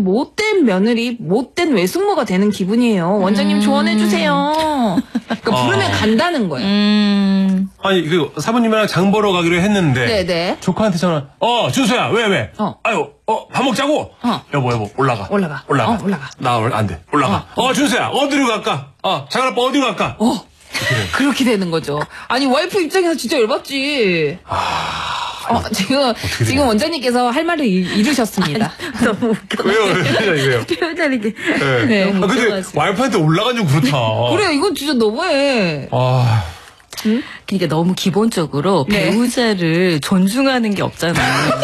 좀 못된 며느리, 못된 외숙모가 되는 기분이에요. 원장님 조언해주세요. 그러니까 부르면 간다는 거예요. 아니, 사모님이랑 장 보러 가기로 했는데. 네네. 조카한테 전화, 준수야, 왜? 아유, 밥 먹자고? 여보, 올라가. 올라가. 나 안 돼. 올라가. 준수야, 어디로 갈까? 장할 아빠 어디로 갈까? 그렇게 되는 거죠. 아니, 와이프 입장에서 진짜 열받지. 지금 원장님께서 할 말을 잃으셨습니다. 너무 웃겨. 왜요? 표현하는 게. 네. 근데 와이프한테 올라간 좀 그렇다. 그래, 이건 진짜 너무해. 그러니까 너무 기본적으로 배우자를 존중하는 게 없잖아요.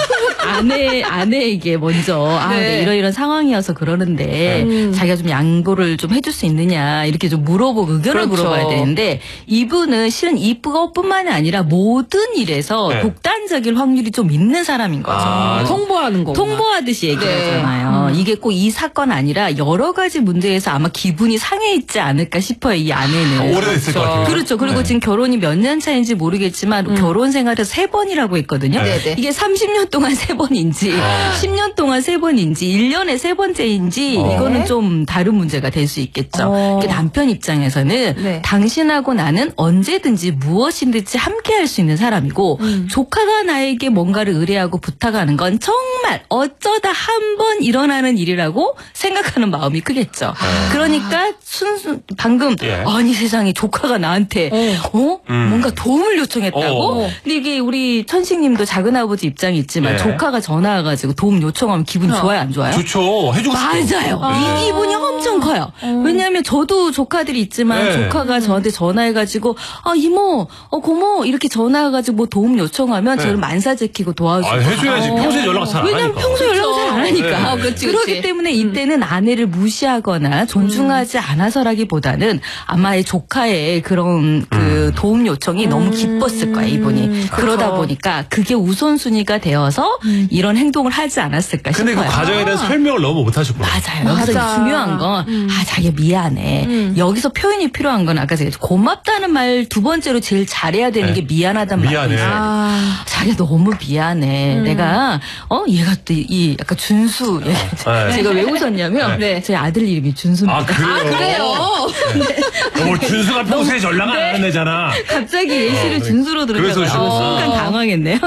아내에게 먼저 네, 이런 상황이어서 그러는데 자기가 좀 양보를 좀 해줄 수 있느냐 이렇게 좀 물어보고 의견을 물어봐야 되는데 이분은 실은 이것뿐만이 아니라 모든 일에서 독단적일 확률이 좀 있는 사람인 거죠. 통보하는 거. 통보하듯이 얘기하잖아요. 이게 꼭 이 사건 아니라 여러 가지 문제에서 아마 기분이 상해 있지 않을까 싶어요. 이 아내는. 오래됐을 것 같아요. 그렇죠. 그리고 지금 결혼이 몇 년 차인지 모르겠지만 결혼 생활에서 3번이라고 했거든요. 이게 30년 동안 3번인지 10년 동안 3번인지 1년에 3번째인지 이거는 좀 다른 문제가 될 수 있겠죠. 남편 입장에서는 당신하고 나는 언제든지 무엇이든지 함께할 수 있는 사람이고 조카가 나에게 뭔가를 의뢰하고 부탁하는 건 정말 어쩌다 한 번 일어나는 일이라고 생각하는 마음이 크겠죠. 그러니까 방금 아니 세상에 조카가 나한테 뭔가 도움을 요청했다고? 근데 이게 우리 천식님도 작은아버지 입장이 있지만 조카가 전화 와가지고 도움 요청하면 기분이 좋아요, 안 좋아요? 좋죠. 해주고 싶어요. 맞아요. 이 기분이 엄청 커요. 왜냐하면 저도 조카들이 있지만 조카가 저한테 전화해가지고 이모, 고모 이렇게 전화해가지고 뭐 도움 요청하면 저를 만사제키고 도와주고. 해줘야지. 평소에 연락 잘 안 하니까. 왜냐면 평소에 연락을 잘 안 하니까. 그렇기 때문에 이때는 아내를 무시하거나 존중하지 않아서라기보다는 아마 이 조카의 그런 그 도움 요청이 너무 기뻤을 거예요, 이분이. 그러다 보니까 그게 우선순위가 되어서 이런 행동을 하지 않았을까 싶어요. 근데 그 과정에 대한 설명을 너무 못하셨구나. 맞아요. 여기서 중요한 건 자기가 미안해. 여기서 표현이 필요한 건 아까 제가 고맙다는 말 두 번째로 제일 잘해야 되는 게 미안하단 말이에요. 자기가 너무 미안해. 내가 얘가 또 이 약간 준수. 제가 왜 웃었냐면 제 아들 이름이 준수입니다. 그래요? 준수가 평소에 연락 안 하는 애잖아. 갑자기 예시를 준수로 들으셔서 순간 당황했네요.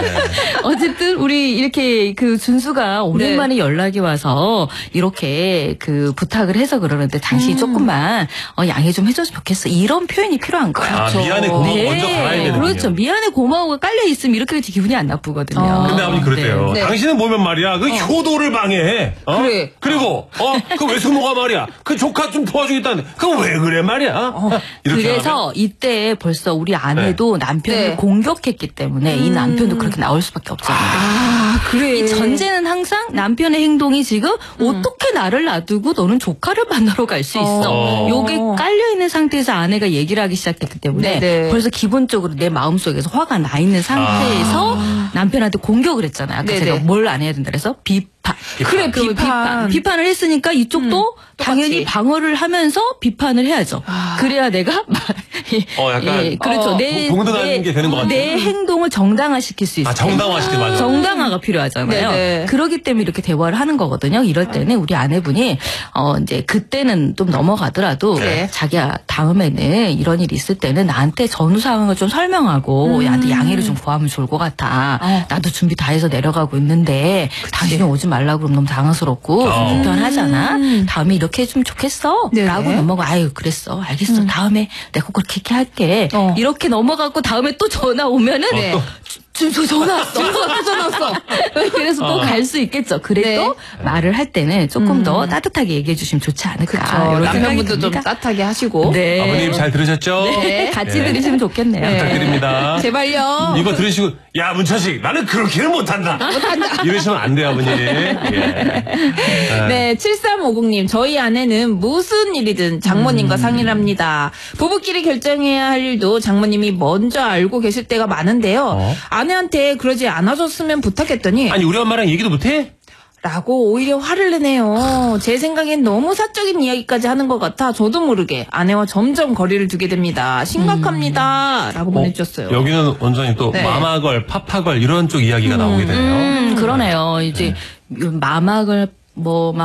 어쨌든 우리 이렇게 그 준수가 오랜만에 연락이 와서 이렇게 그 부탁을 해서 그러는데 당신이 조금만 양해 좀 해줬으면 좋겠어. 이런 표현이 필요한 거예요. 미안해 고마워 먼저 가야 되는 그렇죠. 미안해 고마워가 깔려 있으면 이렇게 기분이 안 나쁘거든요. 근데 아버님 그렇대요. 당신은 보면 말이야 그 효도를 방해해. 그래. 그리고 그 외숙모가 말이야 그 조카 좀 도와주겠다는데 그거 왜 그래 말이야. 그래서 이때 벌써 우리 아내도 남편을 공격했기 때문에 이 남편도 그렇게 나올 수밖에 없잖아요. 그래. 이 전제는 항상 남편의 행동이 지금 어떻게 나를 놔두고 너는 조카를 만나러 갈 수 있어. 요게 깔려있는 상태에서 아내가 얘기를 하기 시작했기 때문에 벌써 기본적으로 내 마음속에서 화가 나 있는 상태에서 남편한테 공격을 했잖아요. 아까 제가 뭘 안 해야 된다 그래서 비판. 그래, 비판을 했으니까 이쪽도 당연히 방어를 하면서 비판을 해야죠. 그래야 내가 약간 그렇죠. 동등한 게 되는 것 같아요. 내 행동을 정당화시킬 수 있어요. 정당화시킬 맞아요. 정당화가 필요하잖아요. 그렇기 때문에 이렇게 대화를 하는 거거든요. 이럴 때는 우리 아내분이 이제 그때는 좀 넘어가더라도 자기야 다음에는 이런 일이 있을 때는 나한테 전후 상황을 좀 설명하고 나한테 양해를 좀 구하면 좋을 것 같아. 나도 준비 다 해서 내려가고 있는데 당신은 오지 말라고 그러면 너무 당황스럽고 불편하잖아. 다음에 이렇게 해주면 좋겠어. 라고 넘어가. 아유 그랬어. 알겠어. 다음에 내가 꼭 그렇게 할게. 이렇게 넘어가고 다음에 또 전화 오면은 준수 전화 왔어. 전화 왔어. 그래서 또 갈 수 있겠죠. 그래도 말을 할 때는 조금 더 따뜻하게 얘기해 주시면 좋지 않을까. 남편분도 좀 따뜻하게 하시고. 아버님 잘 들으셨죠? 같이 들으시면 좋겠네요. 부탁드립니다. 제발요. 이거 들으시고 야 문천식 나는 그렇게는 못한다. 이러시면 안 돼요 아버님. 네 7350님 저희 아내는 무슨 일이든 장모님과 상의를 합니다. 부부끼리 결정해야 할 일도 장모님이 먼저 알고 계실 때가 많은데요. 아내한테 그러지 않아줬으면 부탁했더니 아니 우리 엄마랑 얘기도 못해? 라고 오히려 화를 내네요. 제 생각엔 너무 사적인 이야기까지 하는 것 같아 저도 모르게 아내와 점점 거리를 두게 됩니다. 심각합니다. 라고 보내주셨어요. 여기는 원장님 또 마마걸, 파파걸 이런 쪽 이야기가 나오게 되네요. 그러네요. 이제 마마걸